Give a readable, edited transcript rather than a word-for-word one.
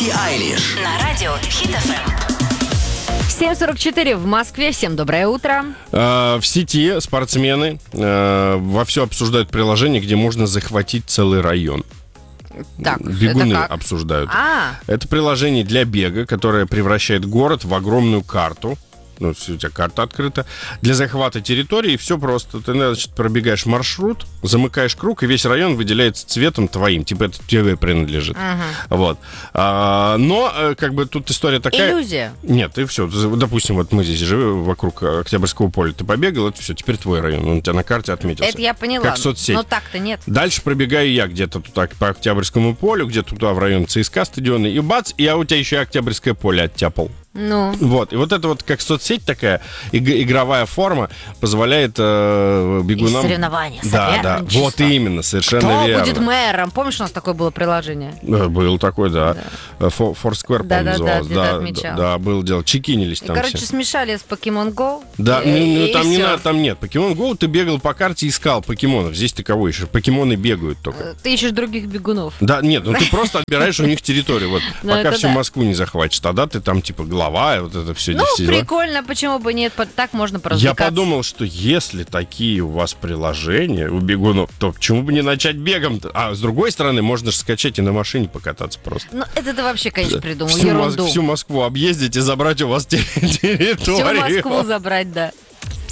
Билли Айлиш На радио Хит FM. 7:44 в Москве. Всем доброе утро. В сети спортсмены вовсю обсуждают приложение, где можно захватить целый район. Так, Бегуны это как? обсуждают. А, Это приложение для бега, которое превращает город в огромную карту. Ну, если у тебя карта открыта. Для захвата территории все просто. Ты, значит, пробегаешь маршрут, замыкаешь круг, и весь район выделяется цветом твоим. Типа это тебе принадлежит. Вот. Но, как бы, тут история такая... иллюзия. Нет, и все. Допустим, вот мы здесь живем вокруг Октябрьского поля. Ты побегал, это все, теперь твой район. Он у тебя на карте отметился. Это я поняла. Как соцсеть. Но так-то нет. Дальше пробегаю я где-то туда по Октябрьскому полю, где-то туда в район ЦСКА стадиона, и бац, и у тебя еще и Октябрьское поле оттяпал. Ну. Вот, и вот это вот как соцсеть такая, игровая форма позволяет бегунам... И соревнования, Да, соперничество. вот именно, совершенно Кто верно. будет мэром? Помнишь, у нас такое было приложение? Был такой, да. Foursquare, Да, по-моему, называлось. где-то отмечал. Да, было дело. Чекинились И, там короче, все. смешали с Pokemon Go. Да, и там не всё. надо, там нет. Pokemon Go ты бегал по карте и искал покемонов. Здесь ты кого ищешь? Покемоны бегают только. Ты ищешь других бегунов. Да, нет, ну ты просто отбираешь у них территорию. Вот, Ну, пока это всю да. Москву не захватишь. Тогда ты там, типа, глава, и вот это все. Ну, прикольно, почему бы нет? Так можно Я поразвлекаться. подумал, что если такие у вас приложения у бегунов, то почему бы не начать бегом-то? А с другой стороны, можно же скачать и на машине покататься просто. Ну, это ты вообще, конечно, придумал. Всю Ерунду. Москву объездить и забрать у вас территорию. Всю Москву забрать, да.